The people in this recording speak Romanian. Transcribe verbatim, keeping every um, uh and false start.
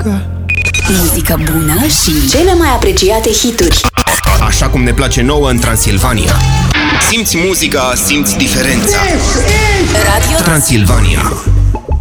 dragă. Muzică bună și cele mai apreciate hituri. Așa cum ne place nouă în Transilvania. Simți muzica, simți diferența. Radio Transilvania.